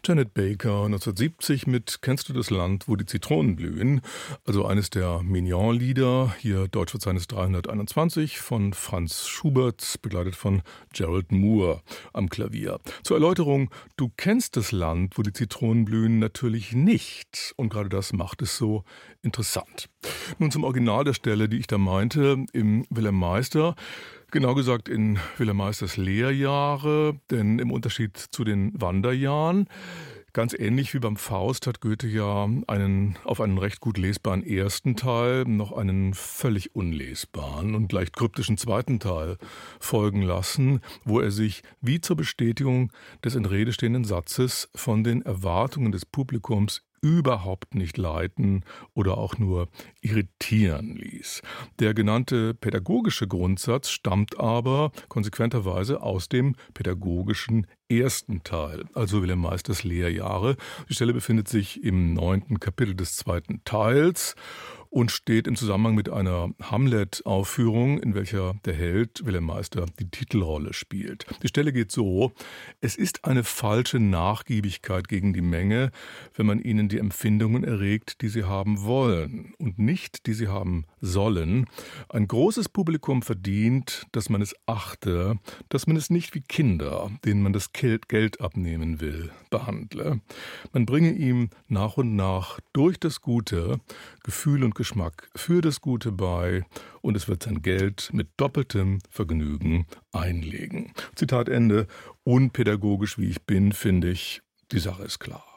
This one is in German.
Janet Baker 1970 mit »Kennst du das Land, wo die Zitronen blühen?«, also eines der Mignon-Lieder, hier Deutschverzeichnis 321 von Franz Schubert, begleitet von Gerald Moore am Klavier. Zur Erläuterung, du kennst das Land, wo die Zitronen blühen, natürlich nicht. Und gerade das macht es so interessant. Nun zum Original der Stelle, die ich da meinte, im Wilhelm Meister. Genau gesagt in Wilhelm Meisters Lehrjahre, denn im Unterschied zu den Wanderjahren, ganz ähnlich wie beim Faust, hat Goethe ja auf einen recht gut lesbaren ersten Teil noch einen völlig unlesbaren und leicht kryptischen zweiten Teil folgen lassen, wo er sich wie zur Bestätigung des in Rede stehenden Satzes von den Erwartungen des Publikums überhaupt nicht leiten oder auch nur irritieren ließ. Der genannte pädagogische Grundsatz stammt aber konsequenterweise aus dem pädagogischen ersten Teil, also Wilhelm Meisters Lehrjahre. Die Stelle befindet sich im 9. Kapitel des zweiten Teils und steht im Zusammenhang mit einer Hamlet-Aufführung, in welcher der Held Wilhelm Meister die Titelrolle spielt. Die Stelle geht so: Es ist eine falsche Nachgiebigkeit gegen die Menge, wenn man ihnen die Empfindungen erregt, die sie haben wollen und nicht, die sie haben sollen. Ein großes Publikum verdient, dass man es achte, dass man es nicht wie Kinder, denen man das Geld abnehmen will, behandle. Man bringe ihm nach und nach durch das Gute Gefühl und Geschmack für das Gute bei und es wird sein Geld mit doppeltem Vergnügen einlegen. Zitat Ende. Unpädagogisch wie ich bin, finde ich, die Sache ist klar.